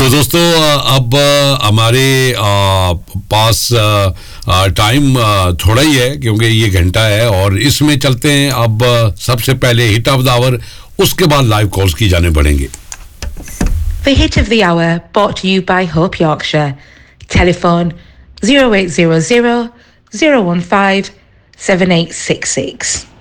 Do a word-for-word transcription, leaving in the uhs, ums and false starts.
तो दोस्तों अब हमारे पास टाइम थोड़ा ही है क्योंकि ये घंटा है और इसमें चलते हैं अब सबसे पहले हिट ऑफ द आवर, उसके बाद लाइव कॉल्स की जाने पड़ेंगे. The hit of the hour brought to you by Hope Yorkshire. Telephone zero eight zero zero, zero one five, seven eight six six.